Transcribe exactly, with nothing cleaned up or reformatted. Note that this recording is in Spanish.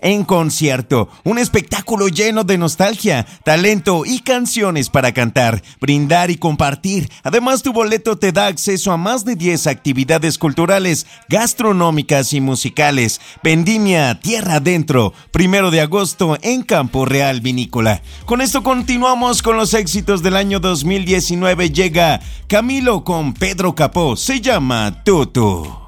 en concierto. Un espectáculo lleno de nostalgia, talento y canciones para cantar, brindar y compartir. Además, tu boleto te da acceso a más de diez actividades culturales, gastronómicas y musicales. Vendimia Tierra Adentro, primero de agosto en Campo Real Vinícola. Con esto continuamos con los éxitos del año dos mil diecinueve. Llega Camilo con Pedro Capó, se llama Tutu.